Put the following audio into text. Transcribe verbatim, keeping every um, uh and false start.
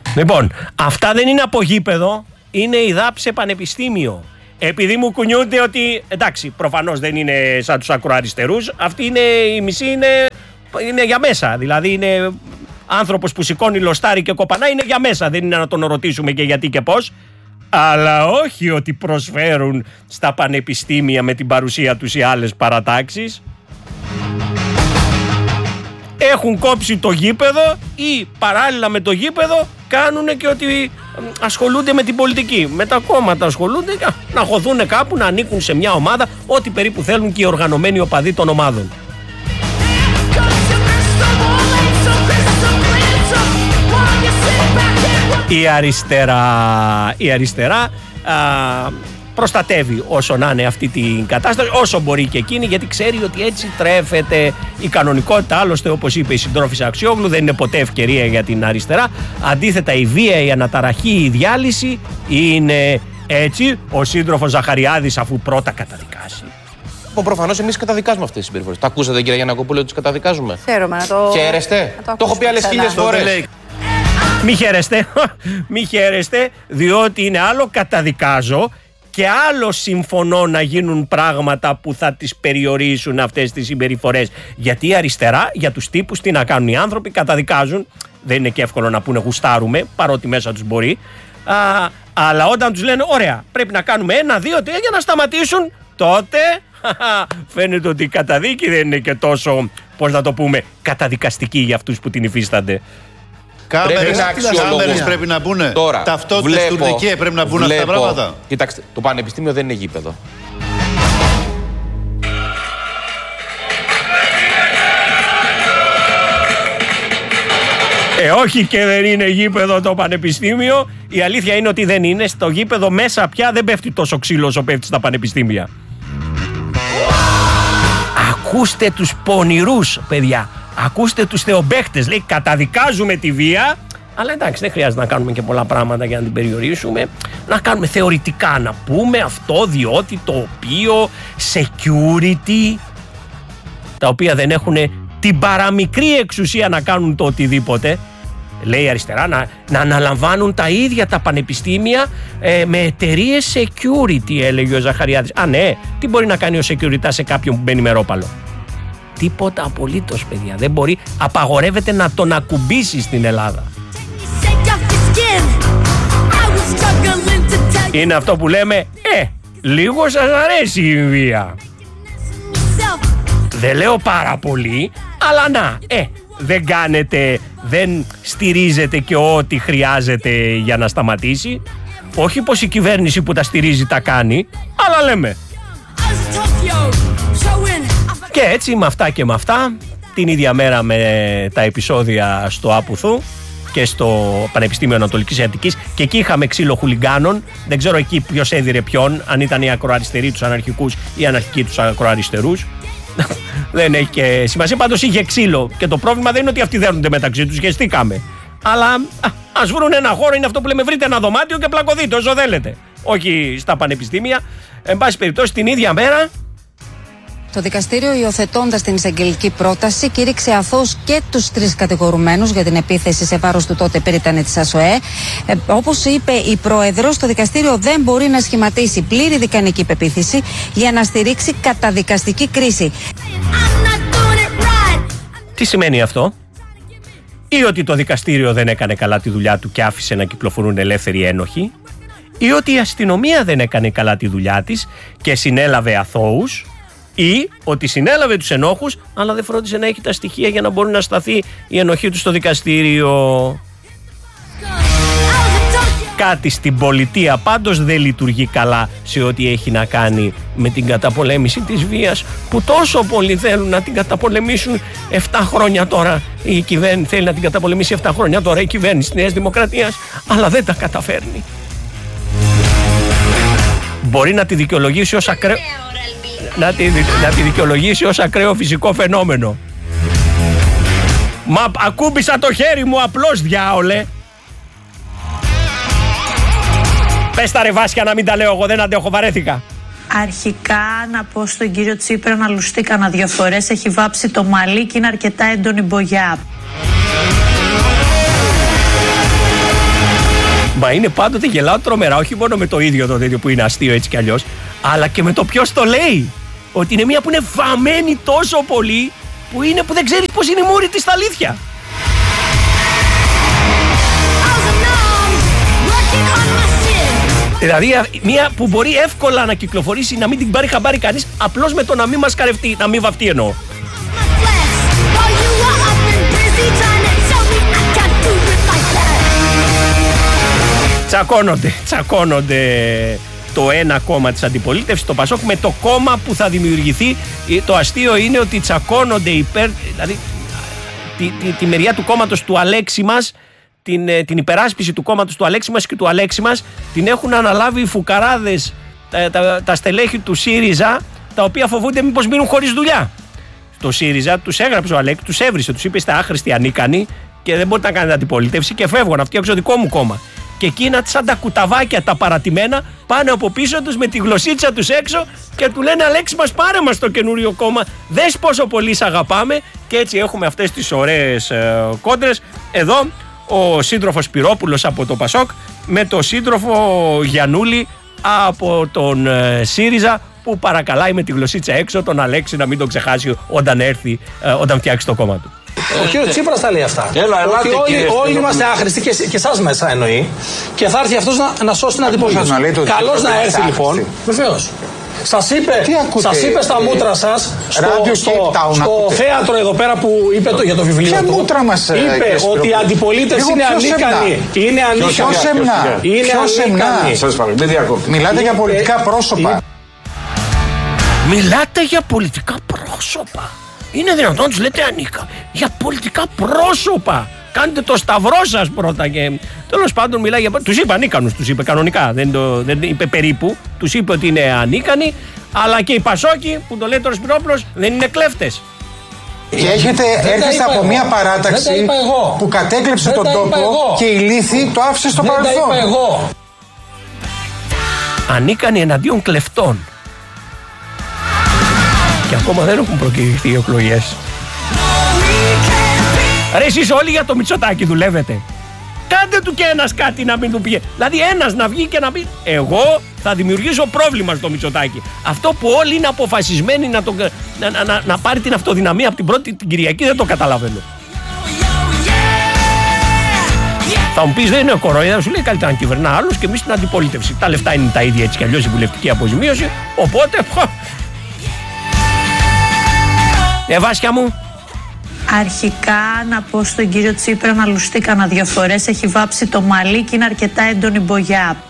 Λοιπόν, αυτά δεν είναι από γήπεδο, είναι η ΔΑΠ σε πανεπιστήμιο. Επειδή μου κουνιούνται ότι, εντάξει, προφανώς δεν είναι σαν τους ακροαριστερούς, αυτή είναι, η μισή είναι, είναι για μέσα. Δηλαδή είναι άνθρωπος που σηκώνει λοστάρι και κοπανά, είναι για μέσα. Δεν είναι να τον ρωτήσουμε και γιατί και πώς. Αλλά όχι ότι προσφέρουν στα πανεπιστήμια με την παρουσία τους οι άλλες παρατάξεις. Έχουν κόψει το γήπεδο ή παράλληλα με το γήπεδο κάνουν και ότι ασχολούνται με την πολιτική. Με τα κόμματα ασχολούνται, να χωθούν κάπου, να ανήκουν σε μια ομάδα, ό,τι περίπου θέλουν και οι οργανωμένοι οπαδοί των ομάδων. Η αριστερά, η αριστερά α, προστατεύει όσο να είναι αυτή την κατάσταση, όσο μπορεί και εκείνη, γιατί ξέρει ότι έτσι τρέφεται η κανονικότητα. Άλλωστε, όπως είπε η συντρόφισσα Αξιόγλου, δεν είναι ποτέ ευκαιρία για την αριστερά. Αντίθετα, η βία, η αναταραχή, η διάλυση είναι έτσι. Ο σύντροφος Ζαχαριάδης, αφού πρώτα καταδικάσει. Προφανώς εμείς καταδικάζουμε αυτές τις συμπεριφορές. Τα ακούσατε, κύριε Γιαννακοπούλου, ότι τις καταδικάζουμε? Χαίρομαι να το. Χαίρεστε? Να το, το έχω πει άλλες χίλιες φορές. Μη χαίρεστε, μη χαίρεστε, διότι είναι άλλο καταδικάζω και άλλο συμφωνώ να γίνουν πράγματα που θα τις περιορίσουν αυτές τις συμπεριφορές. Γιατί η αριστερά, για τους τύπους, τι να κάνουν οι άνθρωποι, καταδικάζουν. Δεν είναι και εύκολο να πούνε γουστάρουμε, παρότι μέσα τους μπορεί. Α, αλλά όταν τους λένε, ωραία, πρέπει να κάνουμε ένα, δύο, τρία για να σταματήσουν, τότε φαίνεται ότι η καταδίκη δεν είναι και τόσο, πώς να το πούμε, καταδικαστική για αυτούς που την υφίστανται. Κάμερες πρέπει, πρέπει να μπουν. Ταυτότητες του ΔΕΚΕ πρέπει να μπουν αυτά τα πράγματα. Κοιτάξτε, το πανεπιστήμιο δεν είναι γήπεδο. Ε, όχι και δεν είναι γήπεδο το πανεπιστήμιο. Η αλήθεια είναι ότι δεν είναι. Στο γήπεδο μέσα πια δεν πέφτει τόσο ξύλο όσο πέφτει στα πανεπιστήμια. Ακούστε τους πονηρούς, παιδιά. Ακούστε τους θεομπαίχτες. Λέει, καταδικάζουμε τη βία, αλλά εντάξει, δεν χρειάζεται να κάνουμε και πολλά πράγματα για να την περιορίσουμε. Να κάνουμε θεωρητικά, να πούμε αυτό, διότι, το οποίο, security, τα οποία δεν έχουν την παραμικρή εξουσία να κάνουν το οτιδήποτε. Λέει η αριστερά, να, να αναλαμβάνουν τα ίδια τα πανεπιστήμια ε, με εταιρείες security, έλεγε ο Ζαχαριάδης. Α, ναι, τι μπορεί να κάνει ο security σε κάποιον που μπαίνει με ρόπαλο? Τίποτα απολύτως, παιδιά. Δεν μπορεί, απαγορεύεται να τον ακουμπήσει στην Ελλάδα. Είναι αυτό που λέμε, ε, λίγο σας αρέσει η βία. Δεν λέω πάρα πολύ, αλλά να, ε, δεν κάνετε, δεν στηρίζετε και ό,τι χρειάζεται για να σταματήσει. Όχι πως η κυβέρνηση που τα στηρίζει τα κάνει, αλλά λέμε. Και έτσι με αυτά και με αυτά, την ίδια μέρα με τα επεισόδια στο Άπουθου και στο Πανεπιστήμιο Ανατολικής Αττικής, και εκεί είχαμε ξύλο χουλιγκάνων. Δεν ξέρω εκεί ποιος έδιρε ποιον, αν ήταν οι ακροαριστεροί τους αναρχικούς ή οι αναρχικοί τους ακροαριστερούς. Δεν έχει και σημασία, πάντως είχε ξύλο. Και το πρόβλημα δεν είναι ότι αυτοί δέρνονται μεταξύ τους, γεστήκαμε. Αλλά α, ας βρουν ένα χώρο, είναι αυτό που λέμε, βρείτε ένα δωμάτιο και πλακωθείτε όσο θέλετε. Όχι στα πανεπιστήμια. Εν πάση περιπτώσει, την ίδια μέρα. Το δικαστήριο, υιοθετώντας την εισαγγελική πρόταση, κήρυξε αθώους και τους τρεις κατηγορουμένους για την επίθεση σε βάρος του τότε περίτανη της ΑΣΟΕ. Ε, όπως είπε η Πρόεδρος, το δικαστήριο δεν μπορεί να σχηματίσει πλήρη δικανική πεποίθηση για να στηρίξει καταδικαστική κρίση. Τι σημαίνει αυτό? Ή ότι το δικαστήριο δεν έκανε καλά τη δουλειά του και άφησε να κυκλοφορούν ελεύθεροι ένοχοι, ή ότι η αστυνομία δεν έκανε καλά τη δουλειά της και συνέλαβε αθώους, ή ότι συνέλαβε τους ενόχους αλλά δεν φρόντισε να έχει τα στοιχεία για να μπορεί να σταθεί η ενοχή του στο δικαστήριο. Κάτι στην πολιτεία πάντως δεν λειτουργεί καλά σε ό,τι έχει να κάνει με την καταπολέμηση της βίας, που τόσο πολύ θέλουν να την καταπολεμήσουν επτά χρόνια τώρα. Η κυβέρνηση θέλει να την καταπολεμήσει επτά χρόνια τώρα η κυβέρνηση της Νέας Δημοκρατίας, αλλά δεν τα καταφέρνει. Μπορεί να τη δικαιολογήσει ως ακραίο, να τη, να τη δικαιολογήσει ως ακραίο φυσικό φαινόμενο. Μα ακούμπησα το χέρι μου απλώς, διάολε. Πες τα ρε Βάσια να μην τα λέω εγώ, δεν αντέχω, βαρέθηκα. Αρχικά να πω στον κύριο Τσίπρα να λουστεί κανένα δύο φορές, έχει βάψει το μαλλί και είναι αρκετά έντονη μπογιά. Μα είναι πάντοτε γελάω τρομερά, όχι μόνο με το ίδιο το τέτοιο που είναι αστείο έτσι κι αλλιώς, αλλά και με το ποιος το λέει. Ότι είναι μία που είναι βαμμένη τόσο πολύ που είναι που δεν ξέρεις πώς είναι η μούρη της στα αλήθεια. Δηλαδή μία που μπορεί εύκολα να κυκλοφορήσει, να μην την πάρει χαμπάρι κανείς, απλώς με το να μην μας καρευτεί, να μην βαφτεί εννοώ. Τσακώνονται, τσακώνονται το ένα κόμμα της αντιπολίτευσης, το Πασόκ, με το κόμμα που θα δημιουργηθεί. Το αστείο είναι ότι τσακώνονται υπέρ, δηλαδή τη, τη, τη μεριά του κόμματος του Αλέξη μας, την, την υπεράσπιση του κόμματος του Αλέξη μας και του Αλέξη μας την έχουν αναλάβει οι φουκαράδες, τα, τα, τα στελέχη του ΣΥΡΙΖΑ, τα οποία φοβούνται μήπως μείνουν χωρίς δουλειά. Στο ΣΥΡΙΖΑ τους έγραψε ο Αλέξη, τους έβρισε, τους είπε είστε άχρηστοι, ανίκανοι και δεν μπορείτε να κάνετε αντιπολίτευση και φεύγω να φτιάξω δικό μου κόμμα. Και εκείνα σαν τα κουταβάκια τα παρατημένα πάνε από πίσω τους με τη γλωσσίτσα τους έξω και του λένε Αλέξη μας, πάρε μας το καινούριο κόμμα, δες πόσο πολύ σ' αγαπάμε. Και έτσι έχουμε αυτές τις ωραίες ε, κόντρες. Εδώ ο σύντροφος Σπυρόπουλος από το Πασόκ με το σύντροφο Γιαννούλη από τον ε, ΣΥΡΙΖΑ, που παρακαλάει με τη γλωσσίτσα έξω τον Αλέξη να μην τον ξεχάσει όταν έρθει, ε, όταν φτιάξει το κόμμα του. Ο κύριος Τσίπρας τα λέει αυτά. Έλα, ότι όλοι, όλοι είμαστε άχρηστοι και, και εσάς μέσα εννοεί. Και θα έρθει αυτός να, να σώσει την αντιπολίτευση. Καλώς να έρθει λοιπόν. Βεβαίως. Σας είπε, σας είπε στα μούτρα σας στο, στο, στο θέατρο εδώ πέρα που είπε το, για το βιβλίο του. Μούτρα μας, είπε ότι η αντιπολίτευση είναι ανίκανη. Είναι ανίκανη. Ποιος εμνά. Σας παρακαλώ, μην διακόπτω. Μιλάτε για πολιτικά πρόσωπα. Μιλάτε για πολιτικά πρόσωπα. Είναι δυνατόν τους λέτε ανίκα? Για πολιτικά πρόσωπα. Κάντε το σταυρό σας πρώτα. Και τέλος πάντων μιλάει για. Τους είπε ανίκανους, τους είπε κανονικά. Δεν, το, δεν είπε περίπου. Τους είπε ότι είναι ανίκανοι. Αλλά και οι Πασόκοι που το λέει τώρα Σπυρόπουλος δεν είναι κλέφτες. Και έχετε, έρχεστε από μια παράταξη που κατέκλεψε τον τόπο εγώ. Και η λύθη το άφησε στο παρελθόν. Δεν τα είπα εγώ. Ανίκανοι εναντίον κλεφτών. Και ακόμα δεν έχουν προκηρυχθεί οι εκλογές. Ρε εσείς όλοι για το Μητσοτάκη δουλεύετε. Κάντε του και ένας κάτι να μην του πει. Δηλαδή ένας να βγει και να πει εγώ θα δημιουργήσω πρόβλημα στο Μητσοτάκη. Αυτό που όλοι είναι αποφασισμένοι να, το, να, να, να, να πάρει την αυτοδυναμία από την πρώτη την Κυριακή, δεν το καταλαβαίνω. Θα μου πεις δεν είναι κοροϊδά, σου λέει καλύτερα να κυβερνά άλλους και εμείς την αντιπολίτευση. Τα λεφτά είναι τα ίδια έτσι κι αλλιώς η βουλευτική αποζημίωση. Οπότε. Ε, Βάσια μου. Αρχικά να πω στον κύριο Τσίπρα να λουστεί κανένα δύο φορές. Έχει βάψει το μαλλί και είναι αρκετά έντονη μπογιά.